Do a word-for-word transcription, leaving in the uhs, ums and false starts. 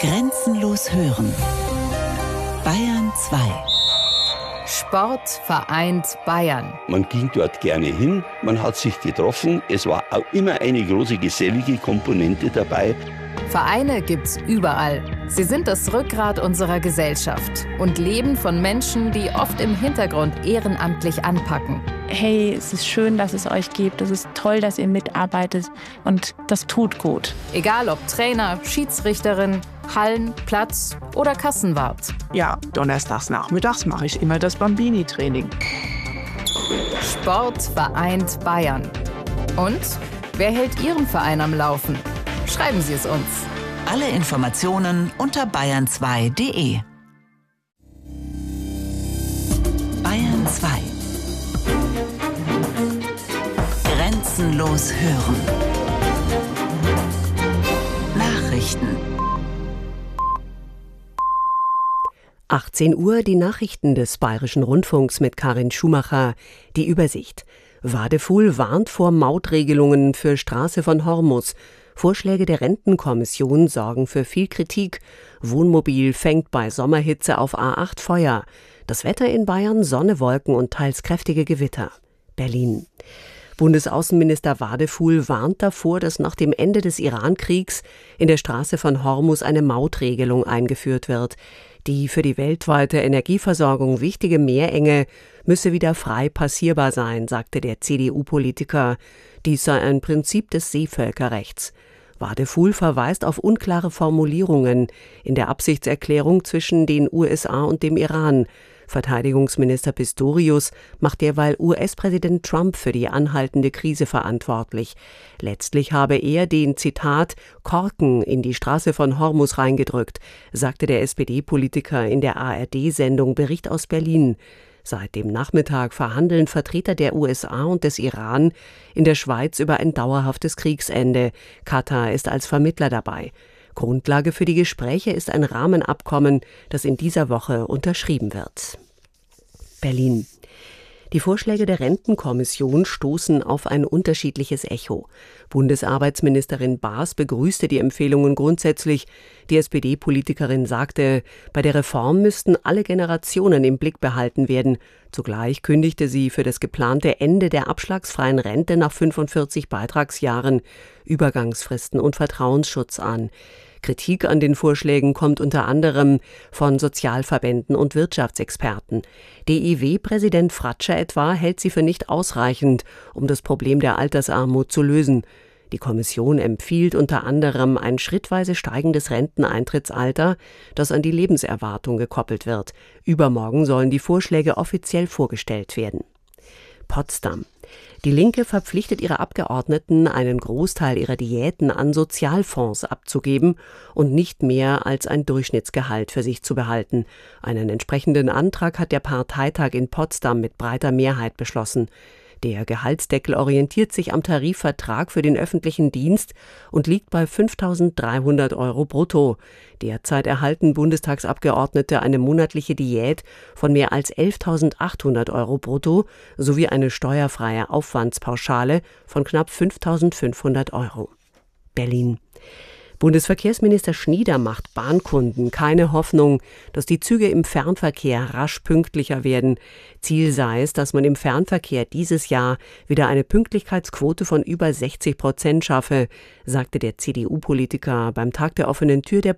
Grenzenlos hören. Bayern zwei. Sport vereint Bayern. Man ging dort gerne hin, man hat sich getroffen. Es war auch immer eine große gesellige Komponente dabei. Vereine gibt's überall. Sie sind das Rückgrat unserer Gesellschaft und leben von Menschen, die oft im Hintergrund ehrenamtlich anpacken. Hey, es ist schön, dass es euch gibt. Es ist toll, dass ihr mitarbeitet und das tut gut. Egal ob Trainer, Schiedsrichterin, Hallen, Platz oder Kassenwart. Ja, donnerstags nachmittags mache ich immer das Bambini-Training. Sport vereint Bayern. Und wer hält Ihren Verein am Laufen? Schreiben Sie es uns. Alle Informationen unter bayern zwei punkt de. Bayern zwei. Grenzenlos hören. Nachrichten. achtzehn Uhr, die Nachrichten des Bayerischen Rundfunks mit Karin Schumacher. Die Übersicht. Wadefuhl warnt vor Mautregelungen für Straße von Hormus. Vorschläge der Rentenkommission sorgen für viel Kritik. Wohnmobil fängt bei Sommerhitze auf A acht Feuer. Das Wetter in Bayern: Sonne, Wolken und teils kräftige Gewitter. Berlin. Bundesaußenminister Wadefuhl warnt davor, dass nach dem Ende des Iran-Kriegs in der Straße von Hormus eine Mautregelung eingeführt wird. Die für die weltweite Energieversorgung wichtige Meerenge müsse wieder frei passierbar sein, sagte der C D U-Politiker. Dies sei ein Prinzip des Seevölkerrechts. Wadefuhl verweist auf unklare Formulierungen in der Absichtserklärung zwischen den U S A und dem Iran. Verteidigungsminister Pistorius macht derweil U S-Präsident Trump für die anhaltende Krise verantwortlich. Letztlich habe er den, Zitat, Korken in die Straße von Hormus reingedrückt, sagte der S P D-Politiker in der A R D-Sendung Bericht aus Berlin. Seit dem Nachmittag verhandeln Vertreter der U S A und des Iran in der Schweiz über ein dauerhaftes Kriegsende. Katar ist als Vermittler dabei. Grundlage für die Gespräche ist ein Rahmenabkommen, das in dieser Woche unterschrieben wird. Berlin. Die Vorschläge der Rentenkommission stoßen auf ein unterschiedliches Echo. Bundesarbeitsministerin Baas begrüßte die Empfehlungen grundsätzlich. Die S P D-Politikerin sagte, bei der Reform müssten alle Generationen im Blick behalten werden. Zugleich kündigte sie für das geplante Ende der abschlagsfreien Rente nach fünfundvierzig Beitragsjahren Übergangsfristen und Vertrauensschutz an. Kritik an den Vorschlägen kommt unter anderem von Sozialverbänden und Wirtschaftsexperten. D I W-Präsident Fratscher etwa hält sie für nicht ausreichend, um das Problem der Altersarmut zu lösen. Die Kommission empfiehlt unter anderem ein schrittweise steigendes Renteneintrittsalter, das an die Lebenserwartung gekoppelt wird. Übermorgen sollen die Vorschläge offiziell vorgestellt werden. Potsdam. Die Linke verpflichtet ihre Abgeordneten, einen Großteil ihrer Diäten an Sozialfonds abzugeben und nicht mehr als ein Durchschnittsgehalt für sich zu behalten. Einen entsprechenden Antrag hat der Parteitag in Potsdam mit breiter Mehrheit beschlossen. Der Gehaltsdeckel orientiert sich am Tarifvertrag für den öffentlichen Dienst und liegt bei fünftausenddreihundert Euro brutto. Derzeit erhalten Bundestagsabgeordnete eine monatliche Diät von mehr als elftausendachthundert Euro brutto sowie eine steuerfreie Aufwandspauschale von knapp fünftausendfünfhundert Euro. Berlin. Bundesverkehrsminister Schnieder macht Bahnkunden keine Hoffnung, dass die Züge im Fernverkehr rasch pünktlicher werden. Ziel sei es, dass man im Fernverkehr dieses Jahr wieder eine Pünktlichkeitsquote von über sechzig Prozent schaffe, sagte der C D U-Politiker beim Tag der offenen Tür der